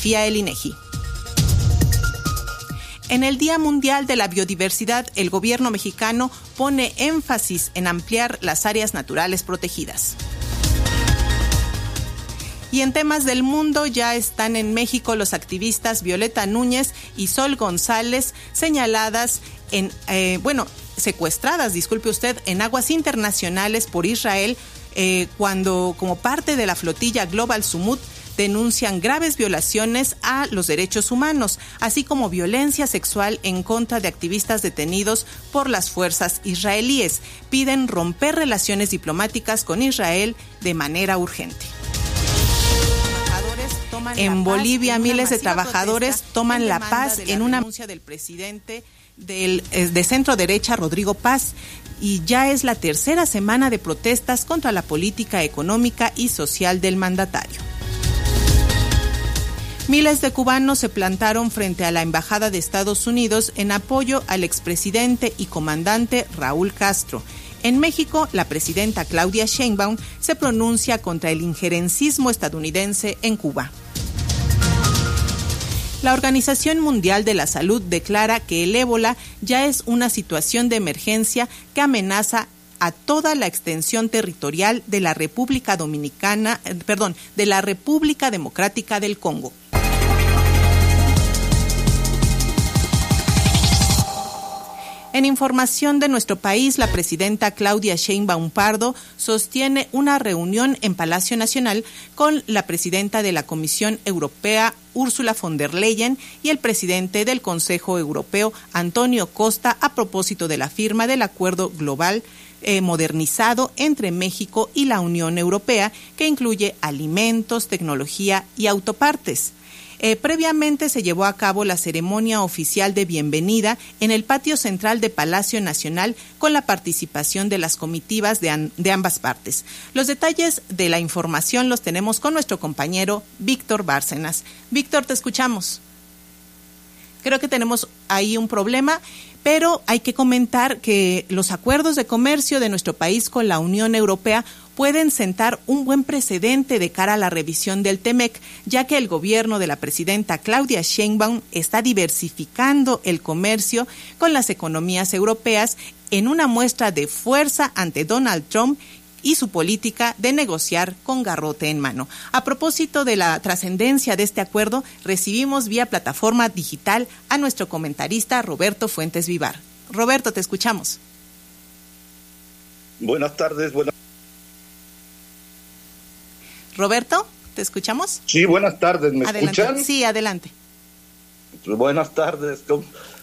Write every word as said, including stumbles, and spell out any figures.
confía el INEGI. En el Día Mundial de la Biodiversidad, el gobierno mexicano pone énfasis en ampliar las áreas naturales protegidas. Y en temas del mundo, ya están en México los activistas Violeta Núñez y Sol González, señaladas en, eh, bueno, secuestradas, disculpe usted, en aguas internacionales por Israel, eh, cuando, como parte de la flotilla Global Sumut, denuncian graves violaciones a los derechos humanos, así como violencia sexual en contra de activistas detenidos por las fuerzas israelíes. Piden romper relaciones diplomáticas con Israel de manera urgente. En Bolivia, miles de trabajadores toman la paz en una denuncia del presidente del, de centro derecha, Rodrigo Paz, y ya es la tercera semana de protestas contra la política económica y social del mandatario. Miles de cubanos se plantaron frente a la Embajada de Estados Unidos en apoyo al expresidente y comandante Raúl Castro. En México, la presidenta Claudia Sheinbaum se pronuncia contra el injerencismo estadounidense en Cuba. La Organización Mundial de la Salud declara que el ébola ya es una situación de emergencia que amenaza a toda la extensión territorial de la República Dominicana, eh, perdón, de la República Democrática del Congo. En información de nuestro país, la presidenta Claudia Sheinbaum Pardo sostiene una reunión en Palacio Nacional con la presidenta de la Comisión Europea, Ursula von der Leyen, y el presidente del Consejo Europeo, Antonio Costa, a propósito de la firma del Acuerdo Global eh, modernizado entre México y la Unión Europea, que incluye alimentos, tecnología y autopartes. Eh, previamente se llevó a cabo la ceremonia oficial de bienvenida en el patio central de Palacio Nacional con la participación de las comitivas de, an, de ambas partes. Los detalles de la información los tenemos con nuestro compañero Víctor Bárcenas. Víctor, te escuchamos. Creo que tenemos ahí un problema, pero hay que comentar que los acuerdos de comercio de nuestro país con la Unión Europea pueden sentar un buen precedente de cara a la revisión del TEMEC, ya que el gobierno de la presidenta Claudia Sheinbaum está diversificando el comercio con las economías europeas en una muestra de fuerza ante Donald Trump y su política de negociar con garrote en mano. A propósito de la trascendencia de este acuerdo, recibimos vía plataforma digital a nuestro comentarista Roberto Fuentes Vivar. Roberto, te escuchamos. Buenas tardes, buenas Roberto, ¿te escuchamos? Sí, buenas tardes, ¿me adelante. escuchan? Sí, adelante. Buenas tardes,